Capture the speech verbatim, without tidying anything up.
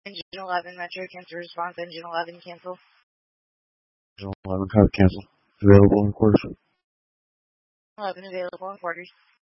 Engine eleven, Metro cancel response. Engine eleven, cancel. Engine eleven, copy, cancel. Available in quarters. eleven, available in quarters.